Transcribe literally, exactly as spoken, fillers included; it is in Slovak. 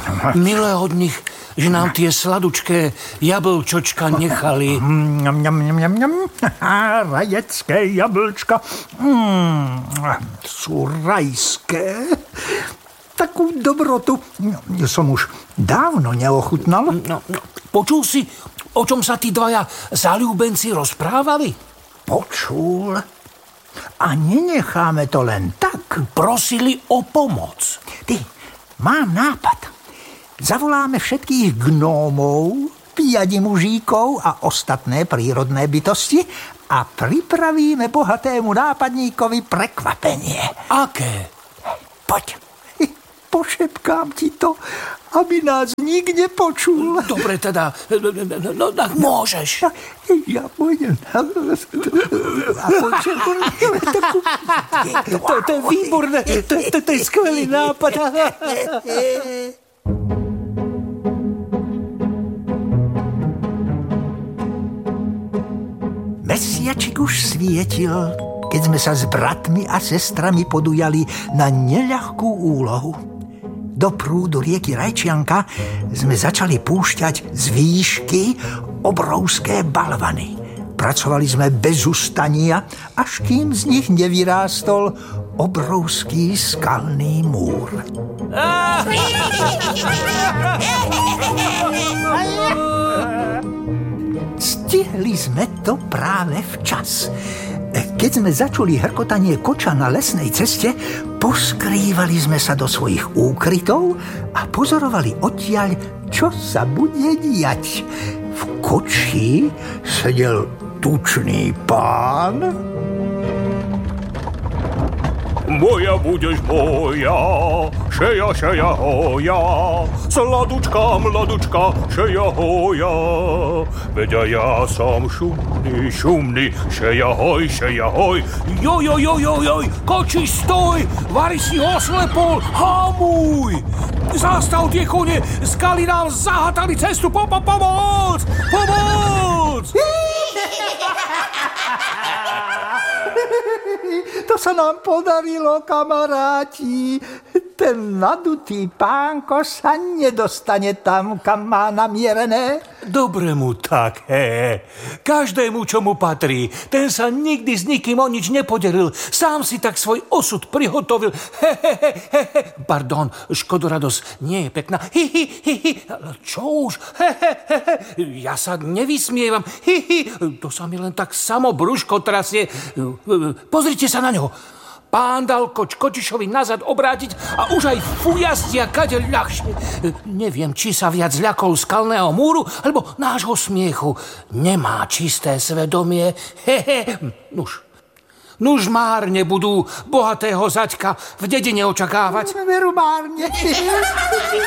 Milé od nich, že nám tie sladučké jablčočka nechali. Mňam, mňam, mňam, mňam. Rajecké jablčka. Mm, sú rajské. Takú dobrotu som už dávno neochutnal. No, no, počul si, o čom sa tí dvaja zaľúbenci rozprávali? Počul. A nenecháme to len tak. Prosili o pomoc. Ty, mám nápad. Zavoláme všetkých gnómov, piadi mužíkov a ostatné prírodné bytosti a pripravíme bohatému nápadníkovi prekvapenie. Aké? Poď, pošepkám ti to, aby nás nik nepočul. Dobre teda, no tak môžeš. Ja pôjdem. A počekaj. To je výborné, to je skvelý nápad. Mesiačik už svietil, keď sme sa s bratmi a sestrami podujali na neľahkú úlohu. Do prúdu rieky Rajčianka sme začali púšťať z výšky obrovské balvany. Pracovali sme bez ustania, až kým z nich nevyrástol obrovský skalný múr. Stihli sme to práve včas. Keď sme začuli hrkotanie koča na lesnej ceste, poskrývali sme sa do svojich úkrytov a pozorovali odtiaľ, čo sa bude diať. V koči sedel tučný pán. Moja budeš moja, šeja, šeja, hoja, sladučka, mladučka, šeja, hoja. Veď ja som šumný, šumný, šeja, hoj, šeja, hoj. Jo, jo, jo, jo, joj, koči, stoj, vari si ho slepol, hamuj. Zastav tie kone, skaly nám zahatali cestu, po, po, pomoc, pomoc. To sa nám podarilo, kamaráti. Ten nadutý pánko sa nedostane tam, kam má namierené. Dobre mu tak, he. Každému, čo mu patrí. Ten sa nikdy s nikým o nič nepodelil. Sám si tak svoj osud prihotovil. He, he, he, he, he. Pardon, škodoradosť nie je pekná. Hi, hi, hi, hi. Čo už? He, he, he, he. Ja sa nevysmievam. Hi, hi. To sa mi len tak samo brúško trasie. Pozrite sa na ňo. Pán dal koč Kočišovi nazad obrátiť a už aj fujastia kade ľahšie. Neviem, či sa viac zľakol skalného múru, alebo nášho smiechu. Nemá čisté svedomie. Hehe. Nuž. Nuž márne budú bohatého zaďka v dedine očakávať. Veru márne.